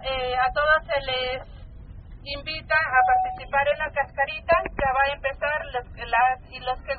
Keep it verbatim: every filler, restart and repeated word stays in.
eh, a todos se les invita a participar en la cascarita. Ya va a empezar los, las, y los que